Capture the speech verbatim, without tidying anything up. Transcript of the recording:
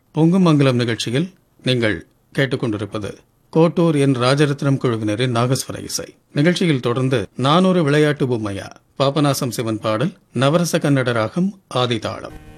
பொங்குமங்கலம் நிகழ்ச்சியில் நீங்கள் கேட்டுக்கொண்டிருப்பது கோட்டூர் என் ராஜரத்னம் குழுவினரின் நாகஸ்வர இசை. நிகழ்ச்சியில் தொடர்ந்து நானூறு விளையாட்டு பொம்மையா பாபநாசம் சிவன் பாடல், நவரச கன்னட ராகம் ஆதிதாளம்.